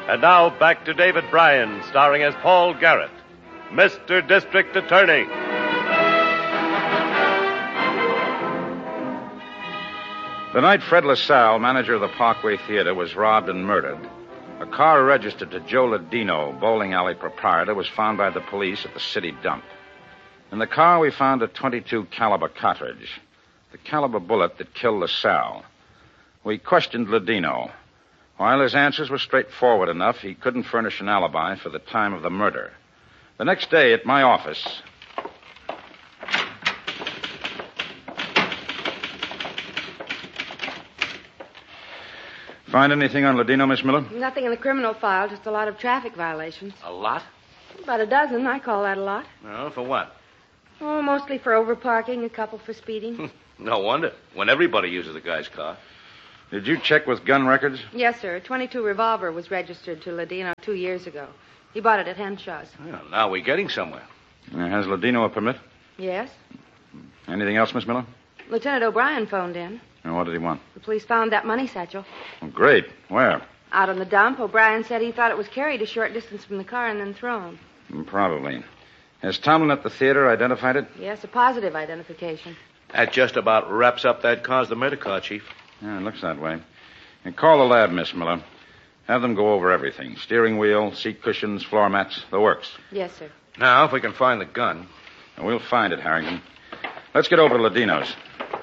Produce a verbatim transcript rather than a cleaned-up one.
And now back to David Bryan, starring as Paul Garrett, Mister District Attorney. The night Fred LaSalle, manager of the Parkway Theater, was robbed and murdered, a car registered to Joe Ladino, bowling alley proprietor, was found by the police at the city dump. In the car, we found a twenty-two caliber cartridge, the caliber bullet that killed LaSalle. We questioned Ladino. While his answers were straightforward enough, he couldn't furnish an alibi for the time of the murder. The next day, at my office... Find anything on Ladino, Miss Miller? Nothing in the criminal file, just a lot of traffic violations. A lot? About a dozen. I call that a lot. No, for what? Oh, mostly for overparking, a couple for speeding. No wonder, when everybody uses the guy's car. Did you check with gun records? Yes, sir. A twenty-two revolver was registered to Ladino two years ago. He bought it at Henshaw's. Well, now we're getting somewhere. Uh, has Ladino a permit? Yes. Anything else, Miss Miller? Lieutenant O'Brien phoned in. And what did he want? The police found that money satchel. Oh, great. Where? Out on the dump. O'Brien said he thought it was carried a short distance from the car and then thrown. Probably. Has Tomlin at the theater identified it? Yes, a positive identification. That just about wraps up that car's the murder car, Chief. Yeah, it looks that way. And call the lab, Miss Miller. Have them go over everything. Steering wheel, seat cushions, floor mats, the works. Yes, sir. Now, if we can find the gun. And we'll find it, Harrington. Let's get over to Ladino's.